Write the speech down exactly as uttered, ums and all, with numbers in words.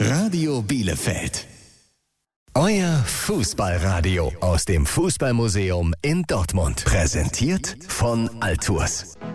Radio Bielefeld. Euer Fußballradio aus dem Fußballmuseum in Dortmund. Präsentiert von Altours.